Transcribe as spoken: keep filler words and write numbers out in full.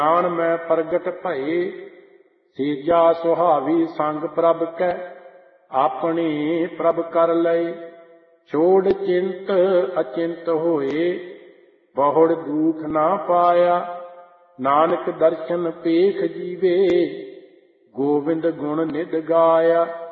ਜਾਣ ਮੈਂ ਪ੍ਰਗਟ ਭਏ, ਸੀਜਾ ਸੁਹਾਵੀ ਸੰਗ ਪ੍ਰਭ ਕੈ, ਆਪਣੀ ਪ੍ਰਭ ਕਰ ਲਏ। ਛੋੜ ਚਿੰਤ ਅਚਿੰਤ ਹੋਏ, ਬਹੁੜ ਦੁਖ ਨਾ ਪਾਇਆ। ਨਾਨਕ ਦਰਸ਼ਨ ਪੇਖ ਜੀਵੇ, ਗੋਬਿੰਦ ਗੁਣ ਨਿਧ ਗਾਇਆ।